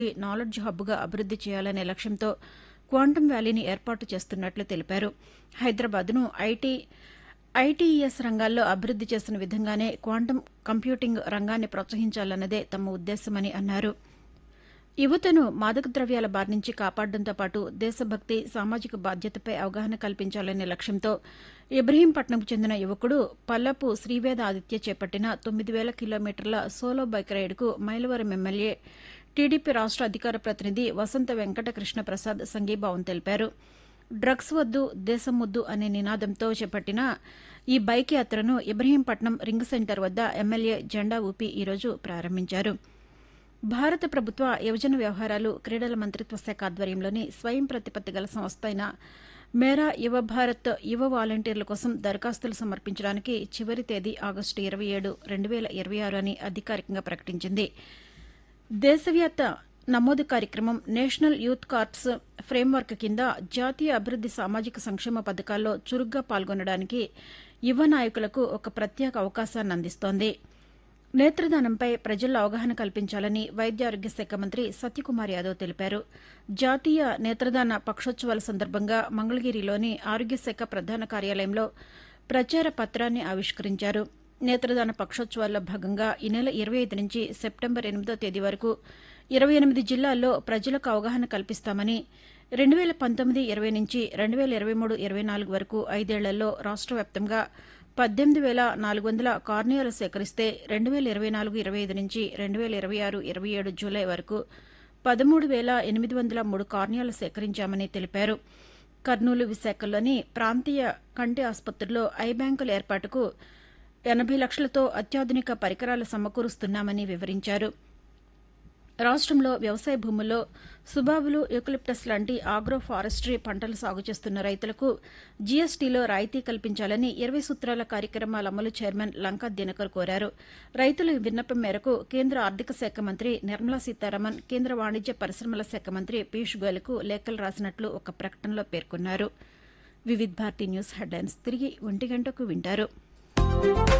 Knowledge హబ్గా అభివృద్ది చేయాలనే లక్ష్యంతో క్వాంటమ్ వ్యాలీని ఏర్పాటు చేస్తున్నట్లు తెలిపారు. హైదరాబాద్ను ఐటీఈఎస్ రంగాల్లో అభివృద్ది చేసిన విధంగానే క్వాంటమ్ కంప్యూటింగ్ రంగాన్ని ప్రోత్సహించాలన్నదే తమ ఉద్దేశమని అన్నారు. యువతను మాదక ద్రవ్యాల బారి నుంచి కాపాడడంతో పాటు దేశభక్తి, సామాజిక బాధ్యతపై అవగాహన కల్పించాలనే లక్ష్యంతో ఇబ్రహీంపట్నంకు చెందిన యువకుడు పల్లపు శ్రీవేద ఆదిత్య చేపట్టిన 9,000 కిలోమీటర్ల solo bike రైడ్కు Mylavaram MLA, TDP రాష్ట అధికార ప్రతినిధి వసంత వెంకట కృష్ణ ప్రసాద్ సంఘీభావం తెలిపారు. డ్రగ్స్ వద్దు దేశం ముద్దు అనే నినాదంతో చేపట్టిన ఈ బైక్ యాత్రను ఇబ్రహీంపట్నం రింగ్ సెంటర్ వద్ద ఎమ్మెల్యే జెండా ఊపి ఈరోజు ప్రారంభించారు. భారత ప్రభుత్వ యువజన వ్యవహారాలు, క్రీడల మంత్రిత్వ శాఖ ఆధ్వర్యంలోని స్వయం ప్రతిపత్తి గల సంస్థ అయిన మేరా యువ భారత్ యువ వాలంటీర్ల కోసం దరఖాస్తులు సమర్పించడానికి చివరి తేదీ ఆగస్టు 27, 2026 అని అధికారికంగా ప్రకటించింది. దేశవ్యాప్త నమోదు కార్యక్రమం నేషనల్ యూత్ కార్డ్స్ ఫ్రేమ్వర్క్ కింద జాతీయ అభివృద్ది సామాజిక సంక్షేమ పథకాల్లో చురుగ్గా పాల్గొనడానికి యువ నాయకులకు ఒక ప్రత్యేక అవకాశాన్ని అందిస్తోంది. నేత్రదానంపై ప్రజల్లో అవగాహన కల్పించాలని వైద్య ఆరోగ్య శాఖ మంత్రి సత్యకుమార్ యాదవ్ తెలిపారు. జాతీయ నేత్రదాన పక్షోత్సవాల సందర్భంగా మంగళగిరిలోని ఆరోగ్య శాఖ ప్రధాన కార్యాలయంలో ప్రచార పత్రాన్ని ఆవిష్కరించారు. నేత్రదాన పక్షోత్సవాల్లో భాగంగా ఈ నెల 25 నుంచి సెప్టెంబర్ 8వ తేదీ వరకు 28 జిల్లాల్లో ప్రజలకు అవగాహన కల్పిస్తామని, 2019-20 నుంచి 2023-24 వరకు 5 ఏళ్లలో రాష్ట వ్యాప్తంగా 18,400 కార్నియాలు సేకరిస్తే 2024-25 నుంచి 2026-27 జూలై వరకు 13,803 కార్నియాలు సేకరించామని తెలిపారు. కర్నూలు, విశాఖల్లోని ప్రాంతీయ కంటి ఆసుపత్రుల్లో ఐ బ్యాంకుల ఏర్పాటుకు 80 లక్షలతో అత్యాధునిక పరికరాలు సమకూరుస్తున్నామని వివరించారు. రాష్టంలో వ్యవసాయ భూముల్లో సుబాబులు, యూకలిప్టస్ లాంటి ఆగ్రో ఫారెస్ట్రీ పంటలు సాగు చేస్తున్న రైతులకు జీఎస్టీలో రాయితీ కల్పించాలని 20 సూత్రాల కార్యక్రమాల అమలు చైర్మన్ లంకా దినకర్ కోరారు. రైతుల విన్నపం మేరకు కేంద్ర ఆర్థిక శాఖ మంత్రి నిర్మలా సీతారామన్, కేంద్ర వాణిజ్య పరిశ్రమల శాఖ మంత్రి పీయూష్ గోయల్కు లేఖలు రాసినట్లు ఒక ప్రకటనలో పేర్కొన్నారు. వివిధ్ భారతి న్యూస్ హెడ్లైన్స్ తిరిగి 1 గంటకు వింటారు.